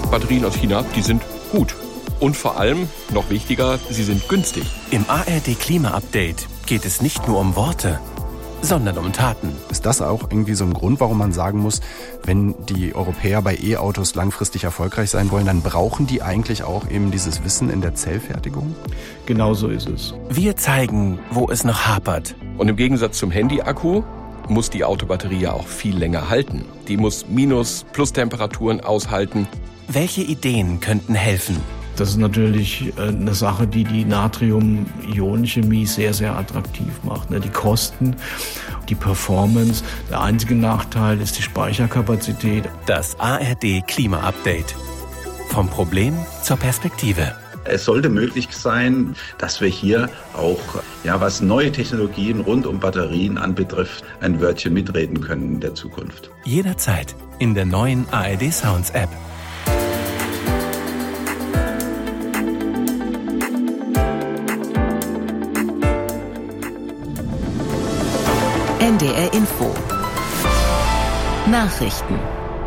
Batterien aus China, die sind gut. Und vor allem, noch wichtiger, sie sind günstig. Im ARD Klima-Update geht es nicht nur um Worte, sondern um Taten. Ist das auch irgendwie so ein Grund, warum man sagen muss, wenn die Europäer bei E-Autos langfristig erfolgreich sein wollen, dann brauchen die eigentlich auch eben dieses Wissen in der Zellfertigung? Genau so ist es. Wir zeigen, wo es noch hapert. Und im Gegensatz zum Handy-Akku muss die Autobatterie ja auch viel länger halten. Die muss Minus-Plus-Temperaturen aushalten. Welche Ideen könnten helfen? Das ist natürlich eine Sache, die die Natrium-Ionen-Chemie sehr, sehr attraktiv macht. Die Kosten, die Performance. Der einzige Nachteil ist die Speicherkapazität. Das ARD Klima-Update. Vom Problem zur Perspektive. Es sollte möglich sein, dass wir hier auch, was neue Technologien rund um Batterien anbetrifft, ein Wörtchen mitreden können in der Zukunft. Jederzeit in der neuen ARD Sounds App. NDR Info. Nachrichten.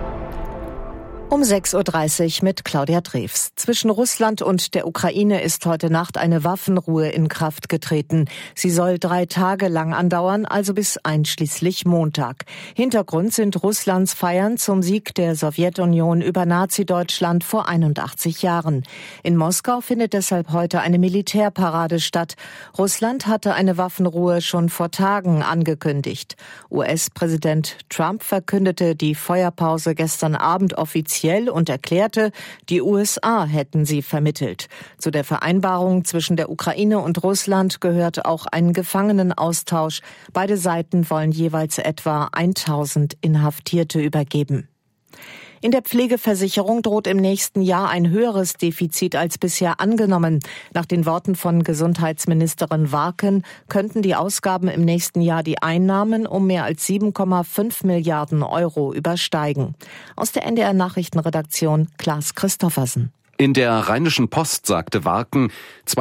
Um 6.30 Uhr mit Claudia Drews. Zwischen Russland und der Ukraine ist heute Nacht eine Waffenruhe in Kraft getreten. Sie soll 3 Tage lang andauern, also bis einschließlich Montag. Hintergrund sind Russlands Feiern zum Sieg der Sowjetunion über Nazi-Deutschland vor 81 Jahren. In Moskau findet deshalb heute eine Militärparade statt. Russland hatte eine Waffenruhe schon vor Tagen angekündigt. US-Präsident Trump verkündete die Feuerpause gestern Abend offiziell und erklärte, die USA hätten sie vermittelt. Zu der Vereinbarung zwischen der Ukraine und Russland gehört auch ein Gefangenenaustausch. Beide Seiten wollen jeweils etwa 1000 Inhaftierte übergeben. In der Pflegeversicherung droht im nächsten Jahr ein höheres Defizit als bisher angenommen. Nach den Worten von Gesundheitsministerin Warken könnten die Ausgaben im nächsten Jahr die Einnahmen um mehr als 7,5 Milliarden Euro übersteigen. Aus der NDR Nachrichtenredaktion Klaas Christoffersen. In der Rheinischen Post sagte Warken,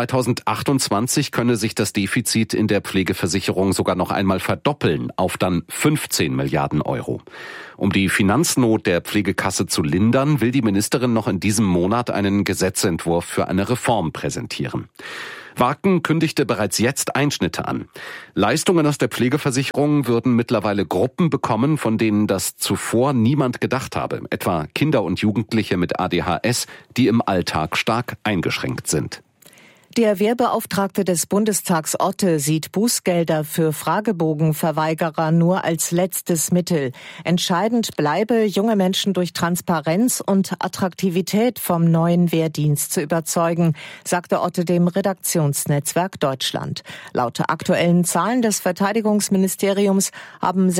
2028 könne sich das Defizit in der Pflegeversicherung sogar noch einmal verdoppeln auf dann 15 Milliarden Euro. Um die Finanznot der Pflegekasse zu lindern, will die Ministerin noch in diesem Monat einen Gesetzentwurf für eine Reform präsentieren. Warken kündigte bereits jetzt Einschnitte an. Leistungen aus der Pflegeversicherung würden mittlerweile Gruppen bekommen, von denen das zuvor niemand gedacht habe, etwa Kinder und Jugendliche mit ADHS, die im Alltag stark eingeschränkt sind. Der Wehrbeauftragte des Bundestags Otte sieht Bußgelder für Fragebogenverweigerer nur als letztes Mittel. Entscheidend bleibe, junge Menschen durch Transparenz und Attraktivität vom neuen Wehrdienst zu überzeugen, sagte Otte dem Redaktionsnetzwerk Deutschland. Laut aktuellen Zahlen des Verteidigungsministeriums haben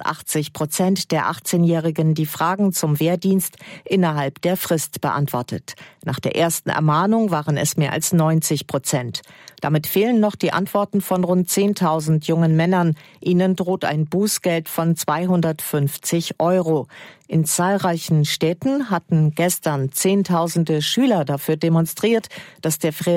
86% der 18-Jährigen die Fragen zum Wehrdienst innerhalb der Frist beantwortet. Nach der ersten Ermahnung waren es mehr als 90%. Damit fehlen noch die Antworten von rund 10.000 jungen Männern. Ihnen droht ein Bußgeld von 250 Euro. In zahlreichen Städten hatten gestern Zehntausende Schüler dafür demonstriert, dass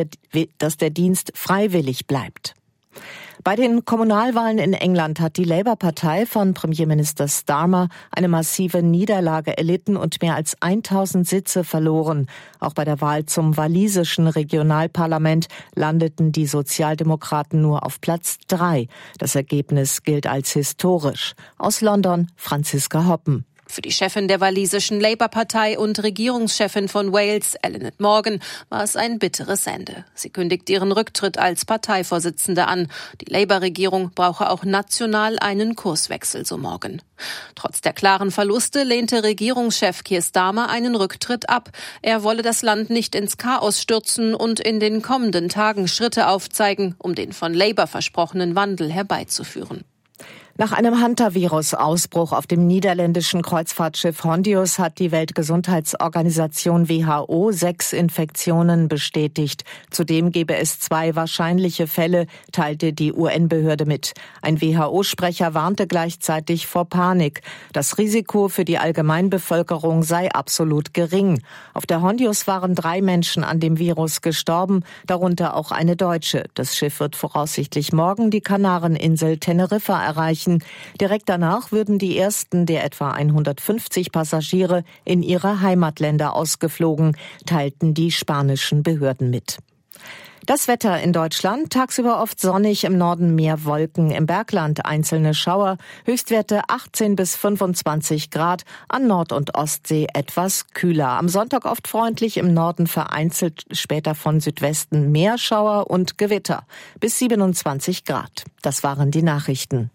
der Dienst freiwillig bleibt. Bei den Kommunalwahlen in England hat die Labour-Partei von Premierminister Starmer eine massive Niederlage erlitten und mehr als 1000 Sitze verloren. Auch bei der Wahl zum walisischen Regionalparlament landeten die Sozialdemokraten nur auf Platz 3. Das Ergebnis gilt als historisch. Aus London Franziska Hoppen. Für die Chefin der walisischen Labour-Partei und Regierungschefin von Wales, Eluned Morgan, war es ein bitteres Ende. Sie kündigt ihren Rücktritt als Parteivorsitzende an. Die Labour-Regierung brauche auch national einen Kurswechsel, so Morgan. Trotz der klaren Verluste lehnte Regierungschef Keir Starmer einen Rücktritt ab. Er wolle das Land nicht ins Chaos stürzen und in den kommenden Tagen Schritte aufzeigen, um den von Labour versprochenen Wandel herbeizuführen. Nach einem Hantavirus-Ausbruch auf dem niederländischen Kreuzfahrtschiff Hondius hat die Weltgesundheitsorganisation WHO 6 Infektionen bestätigt. Zudem gebe es 2 wahrscheinliche Fälle, teilte die UN-Behörde mit. Ein WHO-Sprecher warnte gleichzeitig vor Panik. Das Risiko für die Allgemeinbevölkerung sei absolut gering. Auf der Hondius waren 3 Menschen an dem Virus gestorben, darunter auch eine Deutsche. Das Schiff wird voraussichtlich morgen die Kanareninsel Teneriffa erreichen. München. Direkt danach würden die ersten der etwa 150 Passagiere in ihre Heimatländer ausgeflogen, teilten die spanischen Behörden mit. Das Wetter in Deutschland: tagsüber oft sonnig, im Norden mehr Wolken, im Bergland einzelne Schauer, Höchstwerte 18 bis 25 Grad, an Nord- und Ostsee etwas kühler. Am Sonntag oft freundlich, im Norden vereinzelt, später von Südwesten mehr Schauer und Gewitter, bis 27 Grad. Das waren die Nachrichten.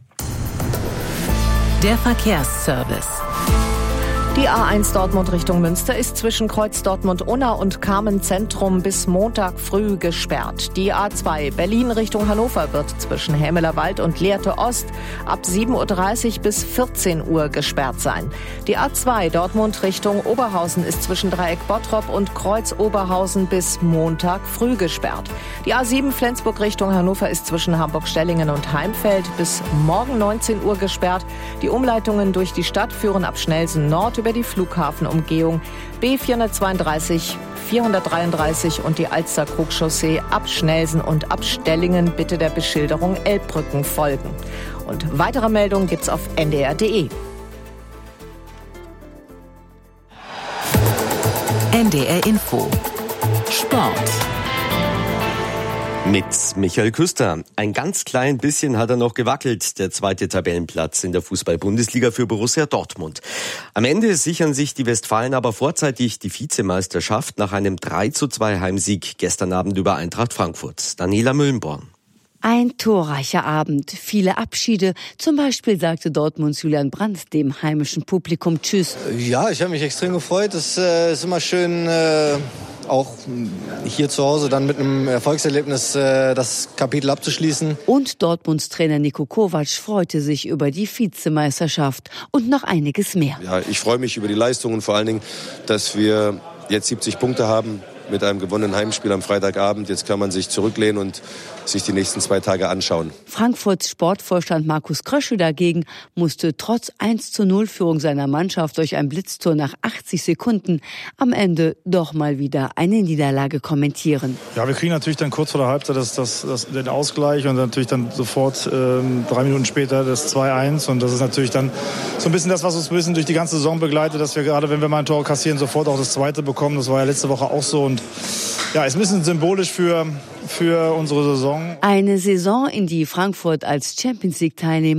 Der Verkehrsservice. Die A1 Dortmund Richtung Münster ist zwischen Kreuz Dortmund-Unna und Carmen-Zentrum bis Montag früh gesperrt. Die A2 Berlin Richtung Hannover wird zwischen Hämelerwald und Lehrte Ost ab 7.30 Uhr bis 14 Uhr gesperrt sein. Die A2 Dortmund Richtung Oberhausen ist zwischen Dreieck Bottrop und Kreuz Oberhausen bis Montag früh gesperrt. Die A7 Flensburg Richtung Hannover ist zwischen Hamburg-Stellingen und Heimfeld bis morgen 19 Uhr gesperrt. Die Umleitungen durch die Stadt führen ab Schnellsen Nord über die Flughafenumgehung B432, 433 und die Alster-Krug-Chaussee ab Schnellsen und ab Stellingen bitte der Beschilderung Elbbrücken folgen. Und weitere Meldungen gibt's auf ndr.de. NDR Info. Sport. Mit Michael Küster. Ein ganz klein bisschen hat er noch gewackelt, der zweite Tabellenplatz in der Fußball-Bundesliga für Borussia Dortmund. Am Ende sichern sich die Westfalen aber vorzeitig die Vizemeisterschaft nach einem 3:2 Heimsieg gestern Abend über Eintracht Frankfurt. Daniela Müllenborn. Ein torreicher Abend, viele Abschiede. Zum Beispiel sagte Dortmunds Julian Brandt dem heimischen Publikum Tschüss. Ja, ich habe mich extrem gefreut. Es ist immer schön, auch hier zu Hause dann mit einem Erfolgserlebnis das Kapitel abzuschließen. Und Dortmunds Trainer Niko Kovac freute sich über die Vizemeisterschaft und noch einiges mehr. Ja, ich freue mich über die Leistung und vor allen Dingen, dass wir jetzt 70 Punkte haben mit einem gewonnenen Heimspiel am Freitagabend. Jetzt kann man sich zurücklehnen und sich die nächsten 2 Tage anschauen. Frankfurts Sportvorstand Markus Krösche dagegen musste trotz 1:0 Führung seiner Mannschaft durch ein Blitztor nach 80 Sekunden am Ende doch mal wieder eine Niederlage kommentieren. Ja, wir kriegen natürlich dann kurz vor der Halbzeit den Ausgleich und natürlich dann sofort 3 Minuten später das 2:1. Und das ist natürlich dann so ein bisschen das, was uns ein bisschen durch die ganze Saison begleitet, dass wir gerade, wenn wir mal ein Tor kassieren, sofort auch das zweite bekommen. Das war ja letzte Woche auch so. Und ja, ist ein bisschen symbolisch für unsere Saison. Eine Saison, in die Frankfurt als Champions-League-Teilnehmer